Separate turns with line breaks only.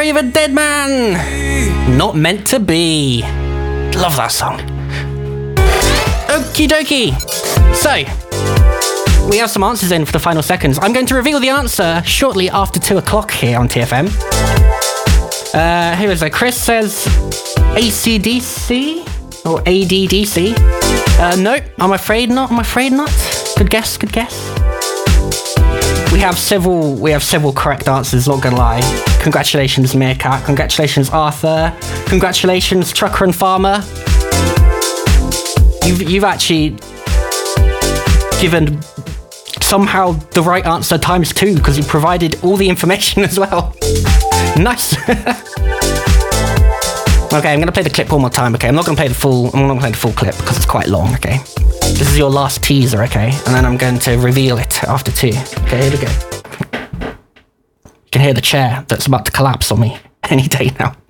Diary of a Dead Man. Not Meant to Be. Love that song. Okie dokie. So, we have some answers in for the final seconds. I'm going to reveal the answer shortly after 2 o'clock here on TFM. Here is it. Chris says ACDC or ADDC. No, I'm afraid not. Good guess. We have several correct answers, not gonna lie. Congratulations, Meerkat. Congratulations, Arthur. Congratulations, Trucker and Farmer. You've actually given somehow the right answer times 2 because you provided all the information as well. Nice. Okay, I'm gonna play the clip one more time. Okay, I'm not gonna play the full clip because it's quite long. Okay, this is your last teaser. Okay, and then I'm going to reveal it after 2. Okay, here we go. You can hear the chair that's about to collapse on me any day now.